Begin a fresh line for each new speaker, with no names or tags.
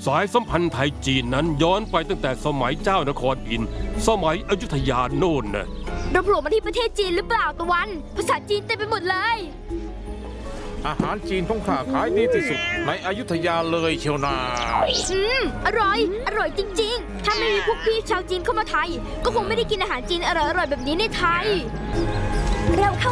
สายสัมพันธ์ไทยจีนนั้นย้อนไปตั้งแต่สมัยเจ้านครอินทร์สมัยอยุธยาโน่นนะ
เราโผล่มาที่ประเทศจีนหรือเปล่าตะวันภาษาจีนเต็มไปหมดเลย
อาหารจีนของข้าขายดีที่สุดในอยุธยาเลยเชียวนา
อร่อยอร่อยจริงๆถ้าไม่มีพวกพี่ชาวจีนเข้ามาไทยก็คงไม่ได้กินอาหารจีนอร่อยๆแบบนี้ในไทยเราเข้า